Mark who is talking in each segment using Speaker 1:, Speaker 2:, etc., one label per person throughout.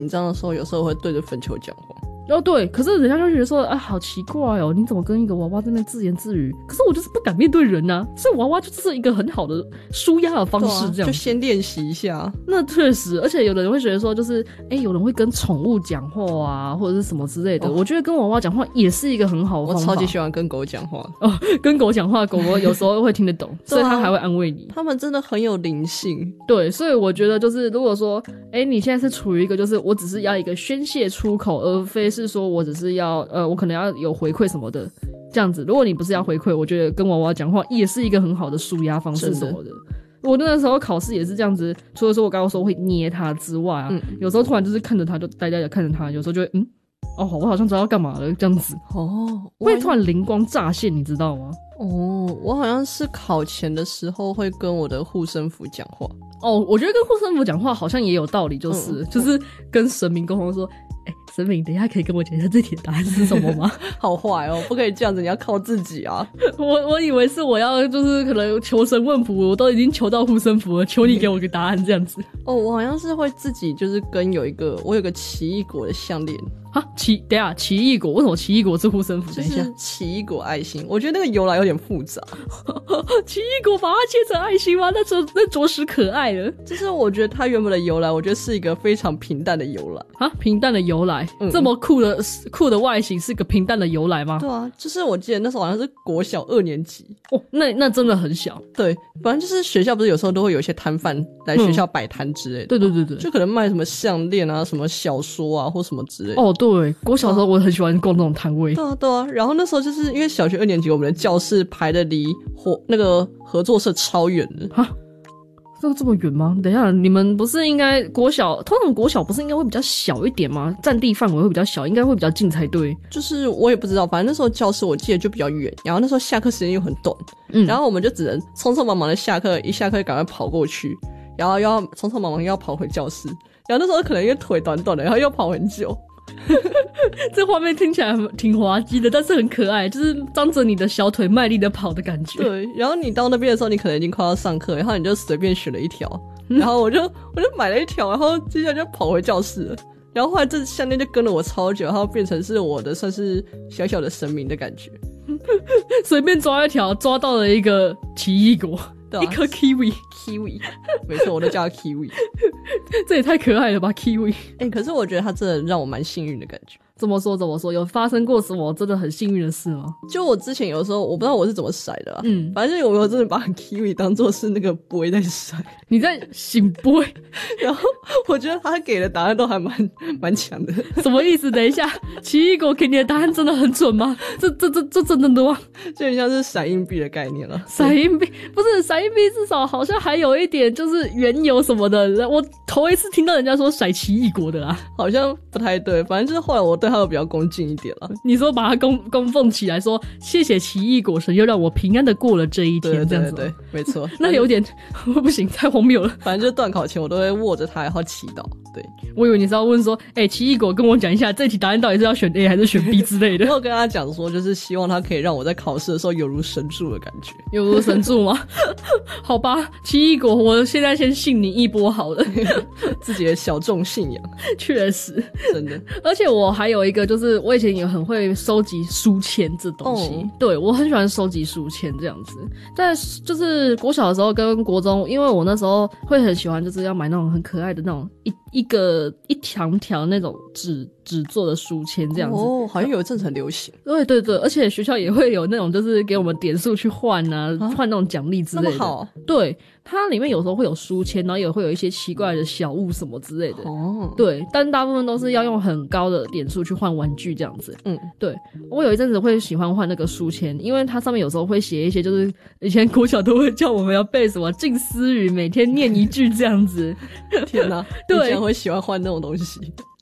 Speaker 1: 紧张的时候有时候会对着粉球讲话。
Speaker 2: 对，可是人家就觉得说好奇怪哦，你怎么跟一个娃娃在那自言自语？可是我就是不敢面对人啊，所以娃娃就是一个很好的抒压的方式，这样、
Speaker 1: 就先练习一下。
Speaker 2: 那确实，而且有的人会觉得说，就是有人会跟宠物讲话啊，或者是什么之类的。我觉得跟娃娃讲话也是一个很好的方法。
Speaker 1: 我超级喜欢跟狗讲话
Speaker 2: 跟狗讲话，狗狗有时候会听得懂，所以它还会安慰你。
Speaker 1: 他们真的很有灵性。
Speaker 2: 对，所以我觉得就是如果说你现在是处于一个就是我只是要一个宣泄出口，而非是说我只是要我可能要有回馈什么的这样子。如果你不是要回馈，我觉得跟娃娃讲话也是一个很好的抒压方式什么的。我那时候考试也是这样子，除了说我刚刚说会捏它之外啊，有时候突然就是看着它就呆呆的看着它，有时候就会我好像知道要干嘛了这样子。会突然灵光乍现，你知道吗？
Speaker 1: 我好像是考前的时候会跟我的护身符讲话。
Speaker 2: 我觉得跟护身符讲话好像也有道理，就是跟神明沟通说神明等一下可以跟我讲一下这题的答案是什么吗？
Speaker 1: 好坏哦，不可以这样子，你要靠自己啊。
Speaker 2: 我以为是我要就是可能求神问卜，我都已经求到护身符了，求你给我个答案这样子。
Speaker 1: 我好像是会自己就是跟我有个奇异果的项链。
Speaker 2: 等一下，奇异果为什么奇异果是护身符？等一下，
Speaker 1: 就是奇异果爱心，我觉得那个由来有点复杂。
Speaker 2: 奇异果把它切成爱心吗？那着实可爱了。
Speaker 1: 就是我觉得它原本的由来，我觉得是一个非常平淡的由来。
Speaker 2: 平淡的由来，这么酷的外形是个平淡的由来吗？
Speaker 1: 对啊，就是我记得那时候好像是国小2年级。
Speaker 2: 那真的很小。
Speaker 1: 对，反正就是学校不是有时候都会有一些摊贩来学校摆摊之类的。
Speaker 2: 对，
Speaker 1: 就可能卖什么项链啊、什么小说啊或什么之类的。
Speaker 2: 对，我小时候我很喜欢逛那种摊位。
Speaker 1: 对啊，然后那时候就是因为小学2年级，我们的教室排的离那个合作社超远的。
Speaker 2: 这么远吗？等一下，你们不是应该通常国小不是应该会比较小一点吗？占地范围会比较小，应该会比较近才对。
Speaker 1: 就是我也不知道，反正那时候教室我记得就比较远，然后那时候下课时间又很短，然后我们就只能匆匆忙忙的一下课赶快跑过去，然后要匆匆忙忙要跑回教室，然后那时候可能因为腿短短的，然后又跑很久。
Speaker 2: 这画面听起来挺滑稽的，但是很可爱，就是张着你的小腿卖力的跑的感觉。
Speaker 1: 对，然后你到那边的时候，你可能已经快要上课，然后你就随便选了一条，然后我就买了一条，然后接下来就跑回教室了。然后后来这项链就跟了我超久，然后变成是我的算是小小的神明的感觉。
Speaker 2: 随便抓一条，抓到了一个奇异果。一颗 kiwi，
Speaker 1: 没错，我都叫它 kiwi。
Speaker 2: 这也太可爱了吧 kiwi。
Speaker 1: 可是我觉得它真的让我蛮幸运的感觉。
Speaker 2: 怎么说？有发生过什么真的很幸运的事吗？
Speaker 1: 就我之前有的时候，我不知道我是怎么甩的啦。反正有没有真的把 kiwi 当作是那个杯在甩？你在醒杯？然后我觉得他给的答案都还蛮强的。
Speaker 2: 什么意思？等一下，奇异果给你的答案真的很准吗？这真的吗？
Speaker 1: 就很像是骰硬币的概念了。
Speaker 2: 骰硬币不是骰硬币，至少好像还有一点就是缘由什么的。我头一次听到人家说骰奇异果的啦，
Speaker 1: 好像不太对。反正就是后来我对他都比较恭敬一点了。
Speaker 2: 你说把它供奉起来，说谢谢奇异果神，又让我平安的过了这一天，这样子。
Speaker 1: 对，没错。
Speaker 2: 那有点不行，太荒谬了。
Speaker 1: 反正就是段考前我都会握着它，然后祈祷。对，
Speaker 2: 我以为你是要问说，奇异果跟我讲一下这题答案到底是要选 A 还是选 B 之类的。
Speaker 1: 我有跟他讲说，就是希望他可以让我在考试的时候有如神助的感觉。
Speaker 2: 有如神助吗？好吧，奇异果，我现在先信你一波好了。
Speaker 1: 自己的小众信仰。
Speaker 2: 确实，
Speaker 1: 真的。
Speaker 2: 而且我还有一个，就是我以前也很会收集书签这东西。对，我很喜欢收集书签这样子。但就是国小的时候跟国中，因为我那时候会很喜欢，就是要买那种很可爱的那种一条条那种纸做的书签这样子。
Speaker 1: 好像有一阵子很流行。
Speaker 2: 对，而且学校也会有那种就是给我们点数去换啊，换那种奖励之类的。
Speaker 1: 那么好。
Speaker 2: 对，它里面有时候会有书签，然后也会有一些奇怪的小物什么之类的。对，但大部分都是要用很高的点数去换玩具这样子。对，我有一阵子会喜欢换那个书签，因为它上面有时候会写一些，就是以前国小都会叫我们要背什么近思语，每天念一句这样子。
Speaker 1: 天哪，对，你竟然会喜欢换那种东西。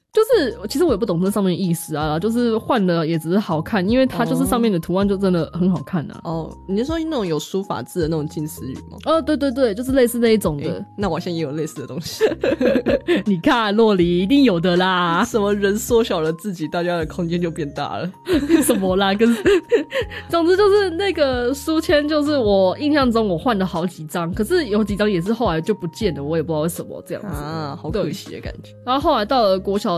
Speaker 2: 就是其实我也不懂这上面的意思啊，就是换了也只是好看，因为它就是上面的图案就真的很好看啊。
Speaker 1: 哦，你是说那种有书法字的那种近似语吗？
Speaker 2: 哦，对对对，就是类似那一种的。
Speaker 1: 那我现在也有类似的东西。
Speaker 2: 你看洛梨一定有的啦。
Speaker 1: 什么人缩小了自己，大家的空间就变大了。
Speaker 2: 什么啦？总之就是那个书签，就是我印象中我换了好几张，可是有几张也是后来就不见了，我也不知道为什么这样子
Speaker 1: 啊，好可惜的感觉。
Speaker 2: 然后后来到了国小